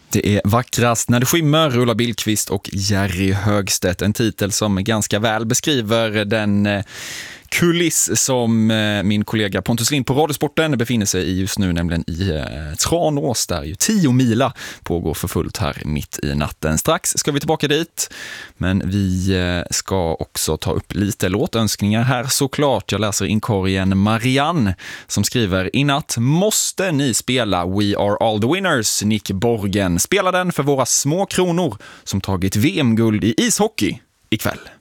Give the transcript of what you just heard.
Det är vackrast när det skymmer, Ulla Billqvist och Jerry Högstedt. En titel som ganska väl beskriver den kuliss som min kollega Pontus Lind på Radiosporten befinner sig i just nu, nämligen i Tranås, där ju 10 mila pågår för fullt här mitt i natten. Strax ska vi tillbaka dit, men vi ska också ta upp lite låtönskningar här såklart. Jag läser inkorgen Marianne som skriver: "I natt måste ni spela We Are All The Winners, Nick Borgen. Spela den för våra små kronor som tagit VM-guld i ishockey ikväll."